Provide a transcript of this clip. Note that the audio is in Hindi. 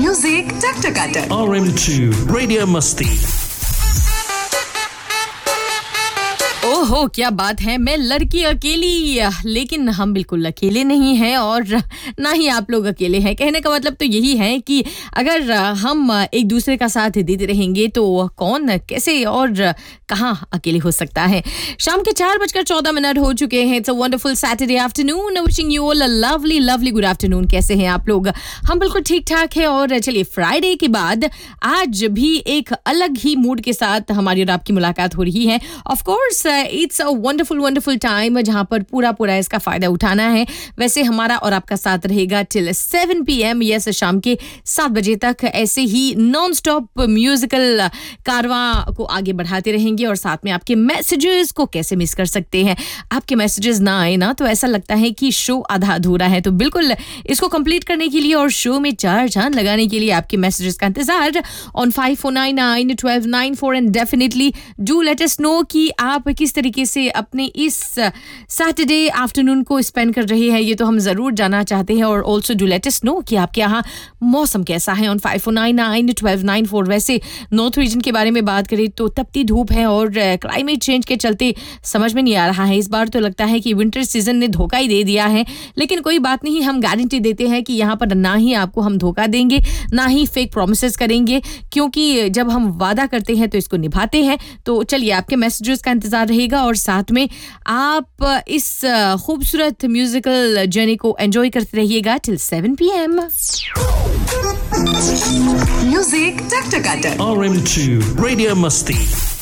Music Taktakata. RM2 Radio Musti. ओहो क्या बात है मैं लड़की अकेली लेकिन हम बिल्कुल अकेले नहीं हैं और ना ही आप लोग अकेले हैं कहने का मतलब तो यही है कि अगर हम एक दूसरे का साथ देते रहेंगे तो कौन कैसे और कहां अकेले हो सकता है शाम के 4:14 हो चुके हैं it's a wonderful Saturday afternoon wishing you all a lovely good afternoon कैसे हैं आप लोग हम बिल्कुल ठीक-ठाक हैं और चलिए फ्राइडे के बाद आज भी एक अलग ही मूड के साथ हमारी और आपकी मुलाकात हो रही है of course it's a wonderful time जहां पर पूरा इसका फायदा उठाना है वैसे हमारा और आपका साथ रहेगा टिल 7 PM यस शाम के 7 बजे तक ऐसे ही नॉन स्टॉप म्यूजिकल कारवां को आगे बढ़ाते रहेंगे और साथ में आपके मैसेजेस को कैसे मिस कर सकते हैं आपके मैसेजेस ना आए ना तो ऐसा लगता है कि शो आधा अधूरा है तो बिल्कुल इसको कंप्लीट करने के लिए और शो में चार चांद लगाने के लिए आपके मैसेजेस का इंतजार on 54991294 and definitely do let us know कि आप किस तरीके से अपने इस सैटरडे आफ्टरनून को स्पेंड कर रहे हैं ये तो हम जरूर जानना चाहते हैं और also do let us know कि आपके यहाँ मौसम कैसा है ऑन 54991294 वैसे नॉर्थ रीजन के बारे में बात करें तो तपती धूप है और क्लाइमेट चेंज के चलते समझ में नहीं आ रहा है इस बार तो लगता है कि विंटर सीजन ने धोखा ही दे दिया है लेकिन कोई बात नहीं हम गारंटी देते हैं कि यहाँ पर ना ही आपको हम धोखा देंगे ना ही फेक प्रॉमिसेस करेंगे क्योंकि जब हम वादा करते हैं तो इसको निभाते हैं तो चलिए आपके मैसेजेस का इंतजार रहेगा और साथ में आप इस खूबसूरत म्यूजिकल जर्नी को एंजॉय करते रहिएगा till 7 PM Music Taktakata. RM2 Radio Musti.